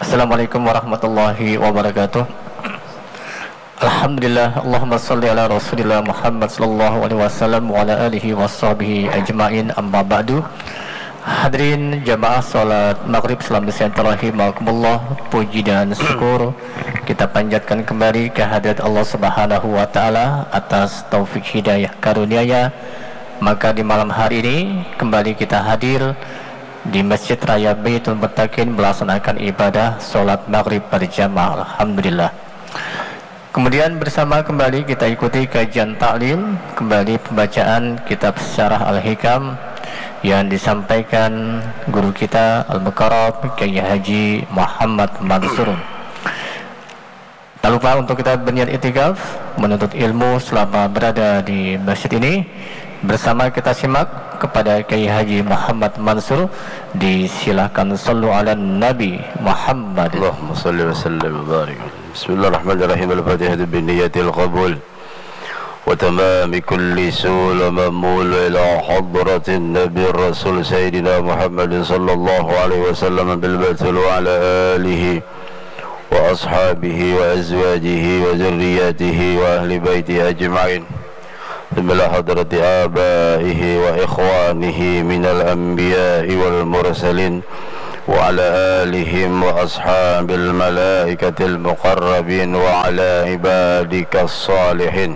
Assalamualaikum warahmatullahi wabarakatuh. Alhamdulillah, Allahumma salli ala Rasulillah Muhammad sallallahu alaihi wasallam wa ala alihi washabihi ajmain, amma ba'du. Hadirin jamaah salat maghrib, salam rahimakumullah. Puji dan syukur kita panjatkan kembali kehadirat Allah Subhanahu wa taala atas taufik hidayah karunia-Nya. Maka di malam hari ini kembali kita hadir di Masjid Raya Baitul Muttaqin melaksanakan ibadah sholat maghrib berjamaah. Alhamdulillah. Kemudian bersama kembali kita ikuti kajian ta'lim, kembali pembacaan kitab Syarah Al-Hikam yang disampaikan guru kita Al-Mukarram Kiai Haji Muhammad Mansur. Tak lupa untuk kita berniat itikaf menuntut ilmu selama berada di masjid ini. Bersama kita simak kepada Kiai Haji Muhammad Mansur. Disilakan sallu ala Nabi Muhammad. Allahumma salli wa sallim wa barik. Bismillahirrahmanirrahim. Al-Fatihah bin niyatil qabul wa tamami kulli sul wa mamul ila hadratin Nabi Rasul Sayyidina Muhammad sallallahu alaihi wasallam bil batul wa ala alihi wa ashabihi wa azwajihi wa zurriyatihi wa ahli baitihi ajma'in. إلى حضرة آبائه وإخوانه من الأنبياء والمرسلين وعلى آلهم وأصحاب الملائكة المقربين وعلى عبادك الصالحين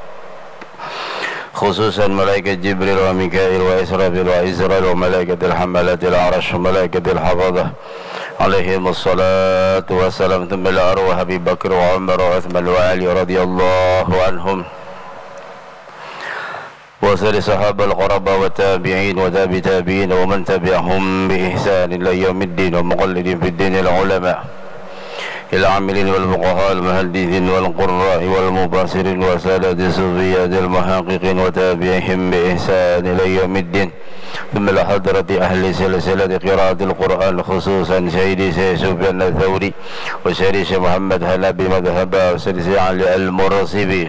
خصوصا ملائكة جبريل وميكائيل وإسرافيل وإسرائيل وملائكة الحملة العرش وملائكة الحفظة عليهم الصلاة والسلام. ثم إلى أرواح أبي بكر وعمر وعثمان وعلي رضي الله عنهم وسائر الصحابة القرباء والتابعين وتابع تابعين ومن تبعهم بإحسان إلى يوم الدين ومقلدين في الدين العلماء العاملين والفقهاء المحدثين والقراء والمبصرين وسادة الصوفية المحققين وتابعهم بإحسان إلى يوم الدين. ثم لحضرة أهل سلسلة قراءة القرآن خصوصا سيدي سفيان الثوري وسيدي محمد حنبي مذهبا وسيدي علي المرسبي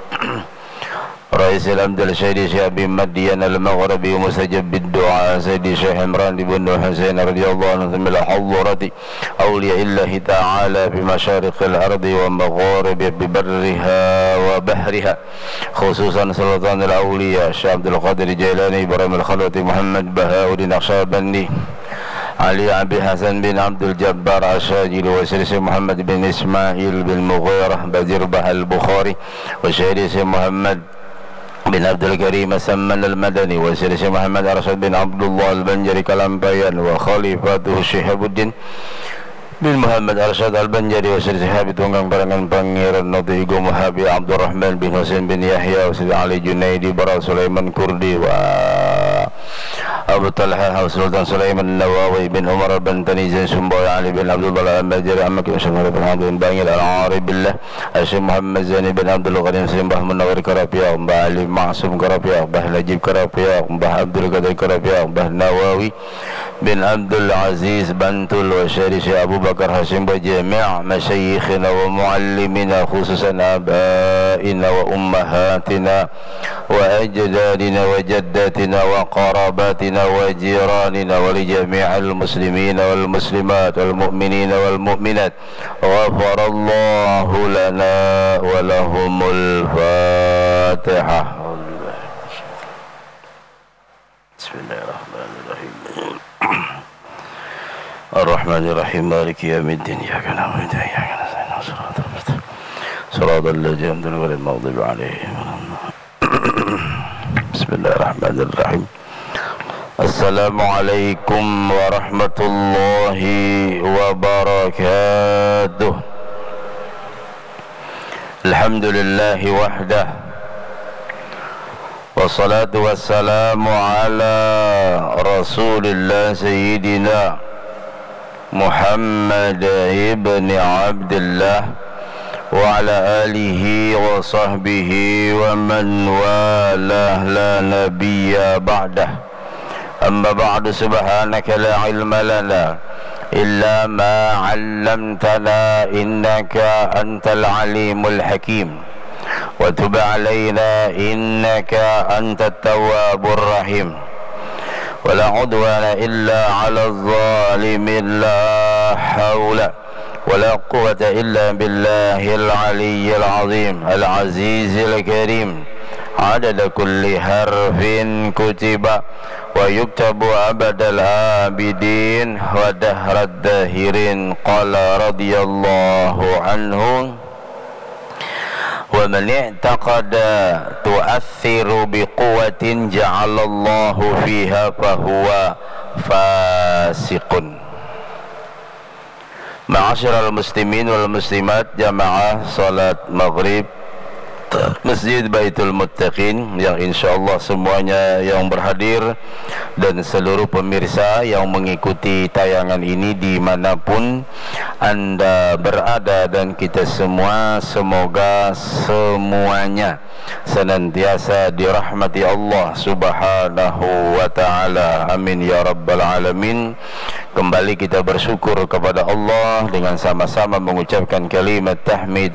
رئيس الأمدل سيدي شيخ بن مدين المغربي ومستجب بالدعاء سيدي شيخ عمران بن حسين رضي الله عنه. ثم لحضرة أولياء الله تعالى في مشارق الأرض ومغارب ببرها وبحرها خصوصا سلطان الأولياء الشيخ عبد القادر الجيلاني إبراهيم الخلوة محمد بهاء الدين نقشبندي علي عبد حسن بن عبد الجبار الشاجري وسيدي محمد بن إسماعيل بن مغيرة بدر بها البخاري وسيدي محمد بن عبد الكريم السمن المدني وسيدي محمد أرشد بن عبد الله البنجري كالأنبيان وخليفته شهاب الدين بن محمد أرشد البنجري وسيدي حابي تونغان برنgan Pangeran Notigo Muhabi عبد الرحمن بن حسين بن يحيى وسيدي علي جنيدي برا سليمان كردي و أبو طلحة وسلطان سليمان النواوي بن عمر بن تنيزين سنبوي علي بن عبد الله المجري عمك وشمال بن عبد بن بانيل العاري بالله الشيخ محمد زيني بن عبد الغني سيمبah منور كرابيا ومبah علي معصوم كرابيا ومبah نجيب كرابيا ومبah عبد القادر كرابيا ومبah نواوي بن عبد العزيز بنتول وشيخ أبو بكر هاشم وجميع مشايخنا ومعلمنا خصوصا آبائنا وأمهاتنا وأجدادنا وجداتنا وقراباتنا وجيراننا ولجميع المسلمين والمسلمات والمؤمنين والمؤمنات. غفر الله لنا ولهم الفاتحة. بسم الله الرحمن الرحيم. الرحمن الرحيم مالك يوم الدين إياك نعبد وإياك نستعين صراط المستقيم صراط الذين أنعمت عليهم غير المغضوب عليهم. بسم الله الرحمن الرحيم. السلام عليكم ورحمة الله وبركاته. الحمد لله وحده والصلاة والسلام على رسول الله سيدنا محمد ابن عبد الله وعلى آله وصحبه ومن والاه لا نبي بعده. أما بعد سبحانك لا علم لنا إلا ما علمتنا إنك أنت العليم الحكيم وتب علينا إنك أنت التواب الرحيم ولا عدوان إلا على الظالمين. لا حول ولا قوة إلا بالله العلي العظيم العزيز الكريم عدد كل حرف كتب ويكتب أبد العابدين ودهر الداهرين. قال رضي الله عنه: ومن اعتقد تؤثر بقوة جعل الله فيها فهو فاسق. Ma'asyiral muslimin wal muslimat, jamaah salat maghrib Masjid Baitul Muttaqin yang insyaallah semuanya yang berhadir dan seluruh pemirsa yang mengikuti tayangan ini dimanapun anda berada, dan kita semua semoga semuanya senantiasa dirahmati Allah Subhanahu wa ta'ala. Amin ya rabbal alamin. Kembali kita bersyukur kepada Allah dengan sama-sama mengucapkan kalimat tahmid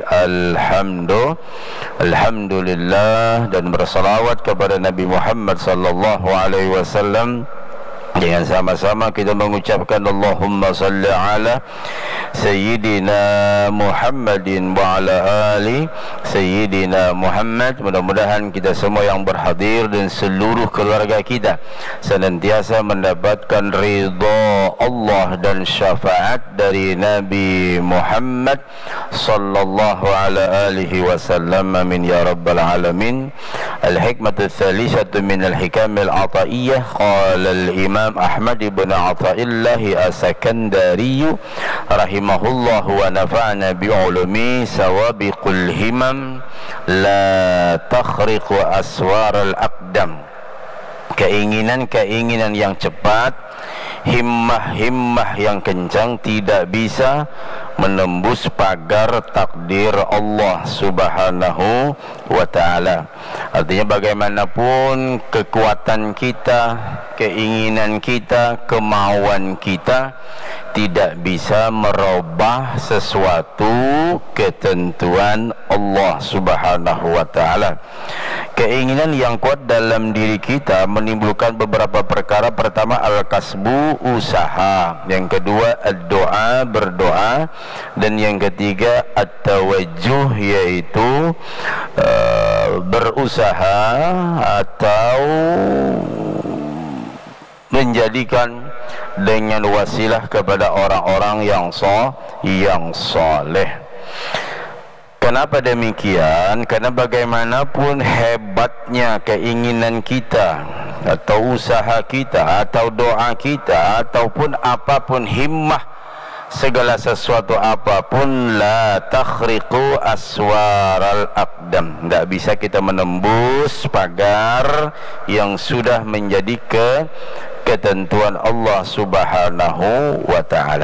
alhamdulillah, dan bersalawat kepada Nabi Muhammad sallallahu alaihi wasallam. Dengan sama-sama kita mengucapkan Allahumma salli ala Sayyidina Muhammadin wa ala ali Sayyidina Muhammad. Mudah-mudahan kita semua yang berhadir dan seluruh keluarga kita senantiasa mendapatkan ridha Allah dan syafaat dari Nabi Muhammad sallallahu ala alihi wasallam. Amin ya rabbal alamin. Al-hikmatu thalithatu min al-hikam al-ata'iyyah. Qala al-imam Ahmad ibn Athaillah As-Sakandari rahimahullah wa nafa'na bi'ulumi sawabiqul himam la takhriqu aswar al-aqdam. Keinginan-keinginan yang cepat, himmah-himmah yang kencang tidak bisa menembus pagar takdir Allah Subhanahu wa ta'ala. Artinya bagaimanapun kekuatan kita, keinginan kita, kemauan kita tidak bisa merubah sesuatu ketentuan Allah Subhanahu wa ta'ala. Keinginan yang kuat dalam diri kita menimbulkan beberapa perkara. Pertama, al-kasbu, usaha. Yang kedua, ad-doa, berdoa. Dan yang ketiga, at-tawajjuh, yaitu berusaha atau menjadikan dengan wasilah kepada orang-orang yang soleh. Kenapa demikian? Karena bagaimanapun hebatnya keinginan kita atau usaha kita atau doa kita ataupun apapun himmah segala sesuatu apapun, la takhriqu aswaral aqdam, tidak bisa kita menembus pagar yang sudah menjadi ketentuan Allah Subhanahu wa ta'ala.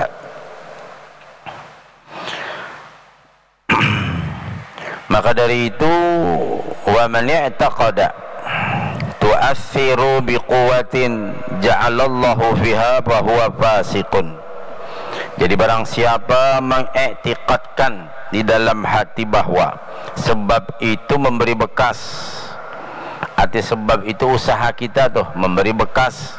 Maka dari itu, wa man i'taqada tu'athiru biquwatin ja'alallahu fiha fahuwa fasiqun. Jadi barang siapa mengiktikadkan di dalam hati bahwa sebab itu memberi bekas, arti sebab itu usaha kita tuh memberi bekas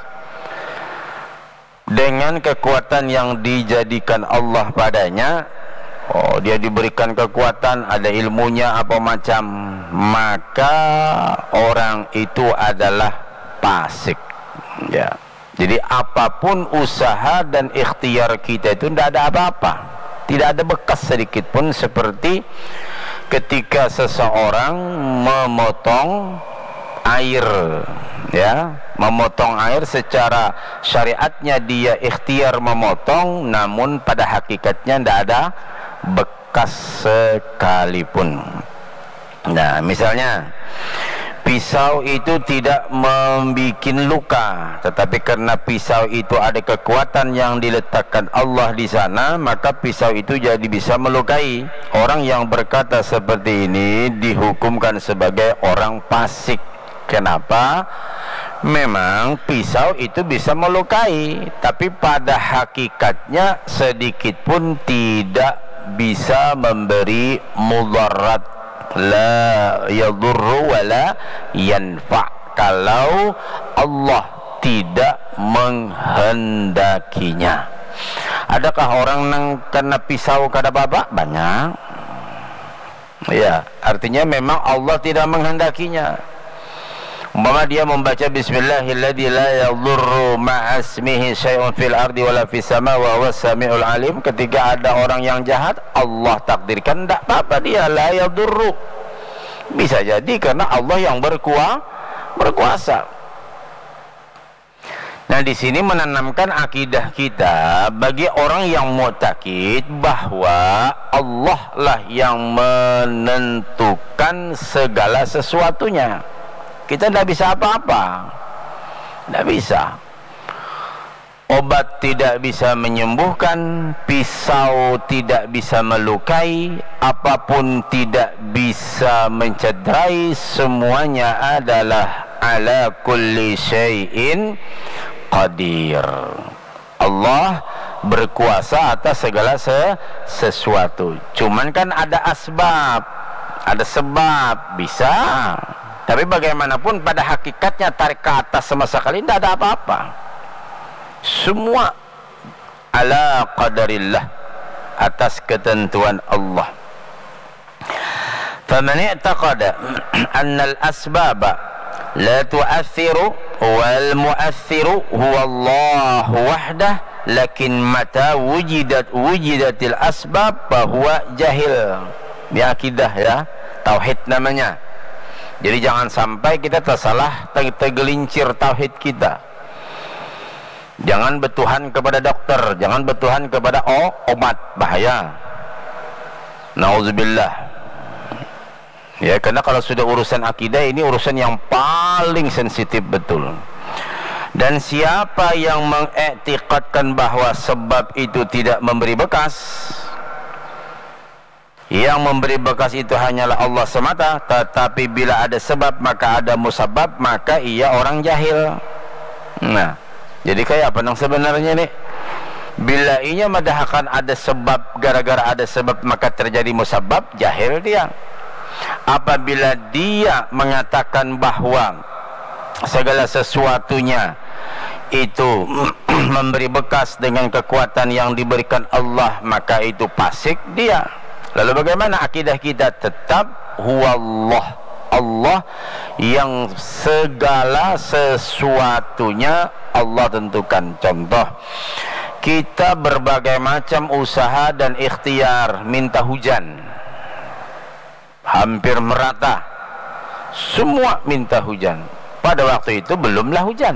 dengan kekuatan yang dijadikan Allah padanya. Oh, dia diberikan kekuatan, ada ilmunya apa macam, maka orang itu adalah fasik. Ya. Jadi apapun usaha dan ikhtiar kita itu tidak ada apa-apa, tidak ada bekas sedikit pun. Seperti ketika seseorang memotong air, ya, memotong air secara syariatnya dia ikhtiar memotong, namun pada hakikatnya tidak ada bekas sekalipun. Nah, misalnya pisau itu tidak membuat luka, tetapi karena pisau itu ada kekuatan yang diletakkan Allah di sana, maka pisau itu jadi bisa melukai. Orang yang berkata seperti ini dihukumkan sebagai orang fasik. Kenapa? Memang pisau itu bisa melukai, tapi pada hakikatnya sedikit pun tidak bisa memberi mudarat, la yadurru wa la yanfa', kalau Allah tidak menghendakinya. Adakah orang yang kena pisau kada apa-apa? Banyak. Ya, artinya memang Allah tidak menghendakinya. Umpama dia membaca bismillahilladzi la yadhurru ma'asmihi syai'un fil ardi wala fis sama wa huwas samiul alim, ketika ada orang yang jahat Allah takdirkan tidak apa-apa, dia la yadhurru. Bisa jadi karena Allah yang berkuasa. Nah, di sini menanamkan akidah kita bagi orang yang mu'taqid bahwa Allah lah yang menentukan segala sesuatunya. Kita tidak bisa apa-apa, tidak bisa. Obat tidak bisa menyembuhkan, pisau tidak bisa melukai, apapun tidak bisa mencederai, semuanya adalah ala kulli syai'in qadir. Allah berkuasa atas segala sesuatu. Cuman kan ada asbab, ada sebab, bisa. Tapi bagaimanapun pada hakikatnya tarik ke atas sama sekali tidak ada apa-apa. Semua ala qadarillah, atas ketentuan Allah. Faman i'taqada anna al-asbaba la tu'athiru wal mu'athiru huwa Allah wahdah, lakin mata wujidatil asbab fahuwa jahil. Ini akidah ya, tauhid namanya. Jadi jangan sampai kita tersalah, tergelincir tauhid kita. Jangan bertuhan kepada dokter, jangan bertuhan kepada obat, bahaya. Nauzubillah. Ya, karena kalau sudah urusan akidah ini urusan yang paling sensitif betul. Dan siapa yang mengiktikadkan bahwa sebab itu tidak memberi bekas, yang memberi bekas itu hanyalah Allah semata, tetapi bila ada sebab maka ada musabab, maka ia orang jahil. Nah, jadi kayak apa nang sebenarnya nih? Bila ia madahkan ada sebab, gara-gara ada sebab maka terjadi musabab, jahil dia. Apabila dia mengatakan bahwa segala sesuatunya itu memberi bekas dengan kekuatan yang diberikan Allah, maka itu fasik dia. Lalu bagaimana akidah kita? Tetap huwallah, Allah yang segala sesuatunya Allah tentukan. Contoh, kita berbagai macam usaha dan ikhtiar minta hujan, hampir merata semua minta hujan. Pada waktu itu belumlah hujan,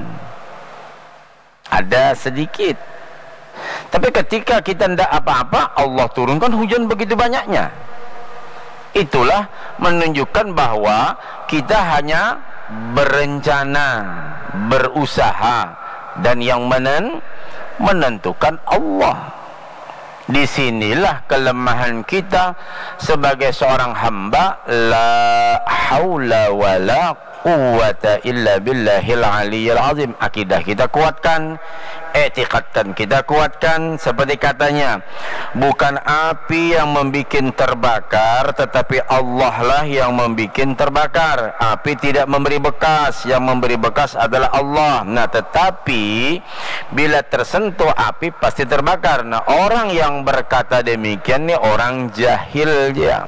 ada sedikit. Tapi ketika kita tidak apa-apa, Allah turunkan hujan begitu banyaknya. Itulah menunjukkan bahwa kita hanya berencana, berusaha, dan yang menentukan Allah. Disinilah kelemahan kita sebagai seorang hamba. La haula wa la quwwata illa billahil aliyyil azim. Akidah kita kuatkan, i'tiqadkan kita kuatkan. Seperti katanya, bukan api yang membikin terbakar, tetapi Allah lah yang membikin terbakar. Api tidak memberi bekas, yang memberi bekas adalah Allah. Nah, tetapi bila tersentuh api pasti terbakar. Nah, orang yang berkata demikian ni orang jahil dia.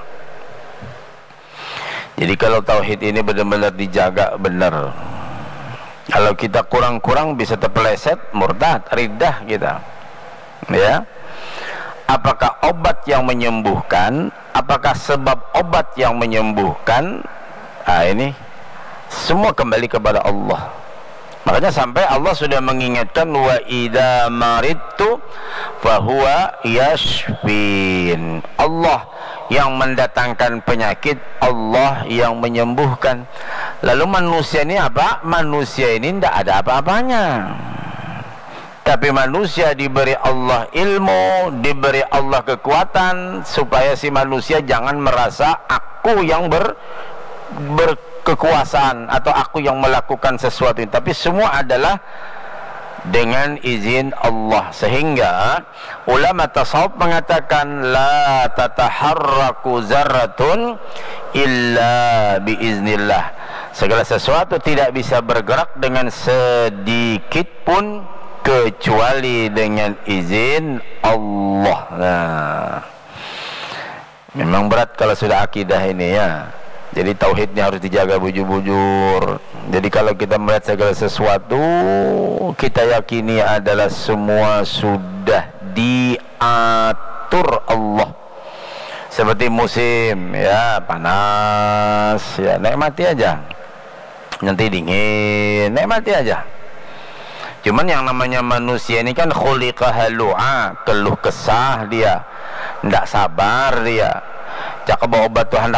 Jadi kalau tauhid ini benar-benar dijaga benar, kalau kita kurang-kurang bisa terpeleset, murtad, riddah kita. Ya. Apakah obat yang menyembuhkan? Apakah sebab obat yang menyembuhkan? Ini semua kembali kepada Allah. Makanya sampai Allah sudah mengingatkan, wa idza maridtu fahuwa yashfin. Allah yang mendatangkan penyakit, Allah yang menyembuhkan. Lalu manusia ini apa? Manusia ini tidak ada apa-apanya. Tapi manusia diberi Allah ilmu, diberi Allah kekuatan, supaya si manusia jangan merasa aku yang berkekuasaan atau aku yang melakukan sesuatu ini. Tapi semua adalah dengan izin Allah. Sehingga ulama tasawuf mengatakan la tataharraku zarratun illa biiznillah. Segala sesuatu tidak bisa bergerak dengan sedikit pun kecuali dengan izin Allah. Nah, memang berat kalau sudah akidah ini ya. Jadi tauhidnya harus dijaga bujur-bujur. Jadi kalau kita melihat segala sesuatu, kita yakini adalah semua sudah diatur Allah. Seperti musim ya, panas ya, nikmati aja. Nanti dingin, nikmati aja. Cuman yang namanya manusia ini kan khuliqa halu'a, keluh kesah dia, ndak sabar dia. Cakap obat Tuhan